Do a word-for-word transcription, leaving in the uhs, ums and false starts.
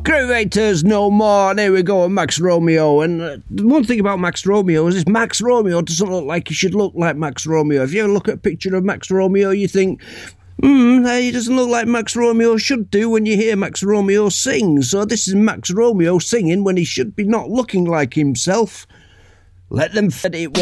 Creators no more, and here we go, Max Romeo. And uh, the one thing about Max Romeo is this: Max Romeo doesn't look like he should look like Max Romeo. If you ever look at a picture of Max Romeo, you think, hmm, he doesn't look like Max Romeo should do when you hear Max Romeo sing. So this is Max Romeo singing when he should be not looking like himself. Let them fed it.